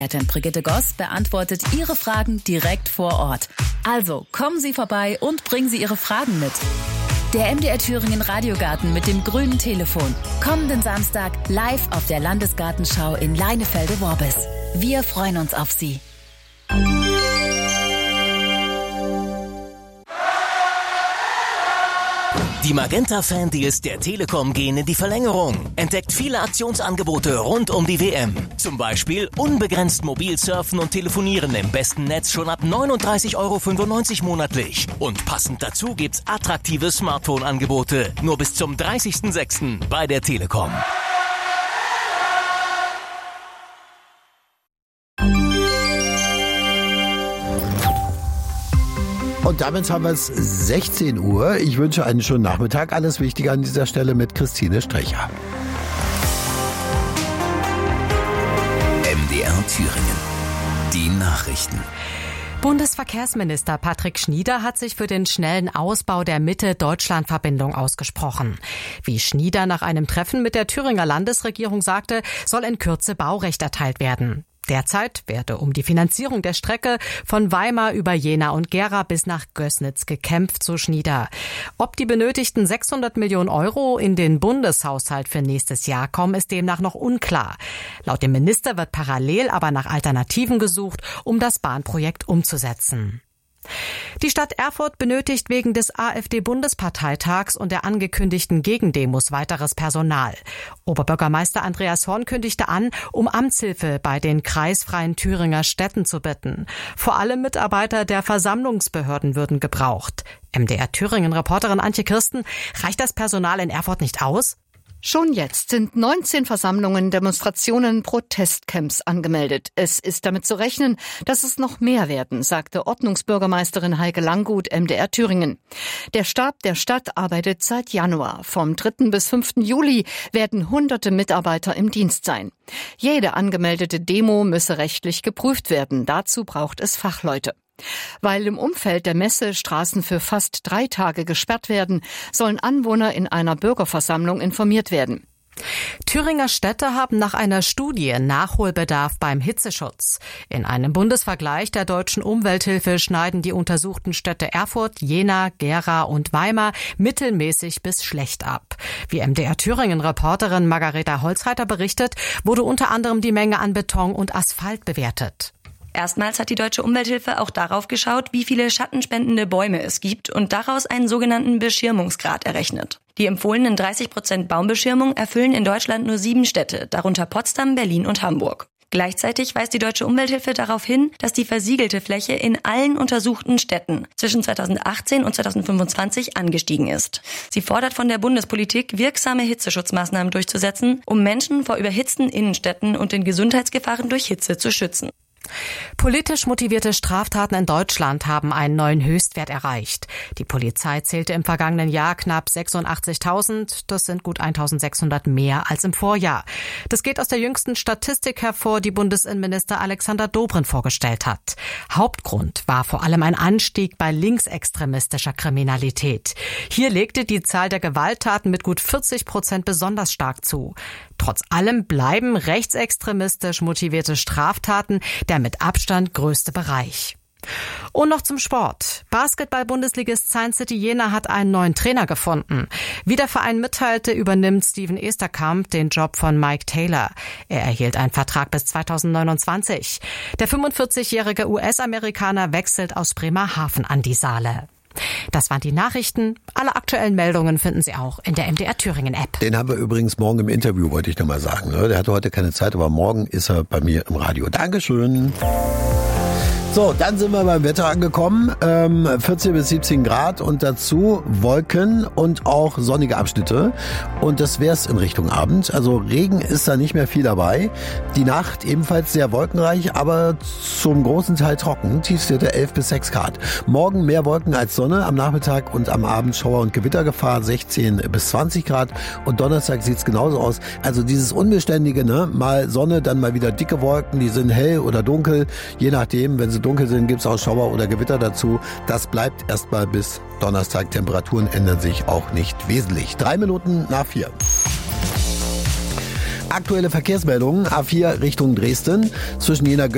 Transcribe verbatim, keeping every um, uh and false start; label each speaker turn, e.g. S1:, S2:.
S1: Brigitte Goss beantwortet Ihre Fragen direkt vor Ort. Also kommen Sie vorbei und bringen Sie Ihre Fragen mit. Der M D R Thüringen Radiogarten mit dem grünen Telefon. Kommenden Samstag live auf der Landesgartenschau in Leinefelde-Worbis. Wir freuen uns auf Sie.
S2: Die Magenta-Fan-Deals der Telekom gehen in die Verlängerung. Entdeckt viele Aktionsangebote rund um die W M. Zum Beispiel unbegrenzt mobil surfen und telefonieren im besten Netz schon ab neununddreißig Euro fünfundneunzig monatlich. Und passend dazu gibt's attraktive Smartphone-Angebote. Nur bis zum dreißigsten sechsten bei der Telekom.
S3: Und damit haben wir es sechzehn Uhr. Ich wünsche einen schönen Nachmittag. Alles Wichtige an dieser Stelle mit Christine Strecher.
S2: M D R Thüringen. Die Nachrichten.
S4: Bundesverkehrsminister Patrick Schnieder hat sich für den schnellen Ausbau der Mitte-Deutschland-Verbindung ausgesprochen. Wie Schnieder nach einem Treffen mit der Thüringer Landesregierung sagte, soll in Kürze Baurecht erteilt werden. Derzeit werde um die Finanzierung der Strecke von Weimar über Jena und Gera bis nach Gößnitz gekämpft, so Schnieder. Ob die benötigten sechshundert Millionen Euro in den Bundeshaushalt für nächstes Jahr kommen, ist demnach noch unklar. Laut dem Minister wird parallel aber nach Alternativen gesucht, um das Bahnprojekt umzusetzen. Die Stadt Erfurt benötigt wegen des AfD-Bundesparteitags und der angekündigten Gegendemos weiteres Personal. Oberbürgermeister Andreas Horn kündigte an, um Amtshilfe bei den kreisfreien Thüringer Städten zu bitten. Vor allem Mitarbeiter der Versammlungsbehörden würden gebraucht. M D R Thüringen-Reporterin Antje Kirsten, reicht das Personal in Erfurt nicht aus?
S5: Schon jetzt sind neunzehn Versammlungen, Demonstrationen, Protestcamps angemeldet. Es ist damit zu rechnen, dass es noch mehr werden, sagte Ordnungsbürgermeisterin Heike Langgut, M D R Thüringen. Der Stab der Stadt arbeitet seit Januar. Vom dritten bis fünften Juli werden hunderte Mitarbeiter im Dienst sein. Jede angemeldete Demo müsse rechtlich geprüft werden. Dazu braucht es Fachleute. Weil im Umfeld der Messe Straßen für fast drei Tage gesperrt werden, sollen Anwohner in einer Bürgerversammlung informiert werden.
S4: Thüringer Städte haben nach einer Studie Nachholbedarf beim Hitzeschutz. In einem Bundesvergleich der Deutschen Umwelthilfe schneiden die untersuchten Städte Erfurt, Jena, Gera und Weimar mittelmäßig bis schlecht ab. Wie M D R Thüringen-Reporterin Margareta Holzreiter berichtet, wurde unter anderem die Menge an Beton und Asphalt bewertet.
S6: Erstmals hat die Deutsche Umwelthilfe auch darauf geschaut, wie viele schattenspendende Bäume es gibt und daraus einen sogenannten Beschirmungsgrad errechnet. Die empfohlenen dreißig Prozent Baumbeschirmung erfüllen in Deutschland nur sieben Städte, darunter Potsdam, Berlin und Hamburg. Gleichzeitig weist die Deutsche Umwelthilfe darauf hin, dass die versiegelte Fläche in allen untersuchten Städten zwischen zweitausendachtzehn und zweitausendfünfundzwanzig angestiegen ist. Sie fordert von der Bundespolitik, wirksame Hitzeschutzmaßnahmen durchzusetzen, um Menschen vor überhitzten Innenstädten und den Gesundheitsgefahren durch Hitze zu schützen.
S4: Politisch motivierte Straftaten in Deutschland haben einen neuen Höchstwert erreicht. Die Polizei zählte im vergangenen Jahr knapp sechsundachtzigtausend. Das sind gut eintausendsechshundert mehr als im Vorjahr. Das geht aus der jüngsten Statistik hervor, die Bundesinnenminister Alexander Dobrindt vorgestellt hat. Hauptgrund war vor allem ein Anstieg bei linksextremistischer Kriminalität. Hier legte die Zahl der Gewalttaten mit gut vierzig Prozent besonders stark zu. Trotz allem bleiben rechtsextremistisch motivierte Straftaten der mit Abstand größte Bereich. Und noch zum Sport. Basketball-Bundesligist Science City Jena hat einen neuen Trainer gefunden. Wie der Verein mitteilte, übernimmt Steven Esterkamp den Job von Mike Taylor. Er erhielt einen Vertrag bis zweitausendneunundzwanzig. Der fünfundvierzigjährige U S-Amerikaner wechselt aus Bremerhaven an die Saale. Das waren die Nachrichten. Alle aktuellen Meldungen finden Sie auch in der M D R Thüringen App.
S3: Den haben wir übrigens morgen im Interview, wollte ich noch mal sagen. Der hatte heute keine Zeit, aber morgen ist er bei mir im Radio. Dankeschön. So, dann sind wir beim Wetter angekommen. Ähm, vierzehn bis siebzehn Grad und dazu Wolken und auch sonnige Abschnitte. Und das wär's in Richtung Abend. Also Regen ist da nicht mehr viel dabei. Die Nacht ebenfalls sehr wolkenreich, aber zum großen Teil trocken. Tiefstwerte elf bis sechs Grad. Morgen mehr Wolken als Sonne. Am Nachmittag und am Abend Schauer- und Gewittergefahr sechzehn bis zwanzig Grad. Und Donnerstag sieht's genauso aus. Also dieses Unbeständige, ne? Mal Sonne, dann mal wieder dicke Wolken. Die sind hell oder dunkel. Je nachdem, wenn sie dunkel sind, gibt es auch Schauer oder Gewitter dazu. Das bleibt erstmal bis Donnerstag. Temperaturen ändern sich auch nicht wesentlich. Drei Minuten nach vier. Aktuelle Verkehrsmeldungen. A vier Richtung Dresden. Zwischen Jena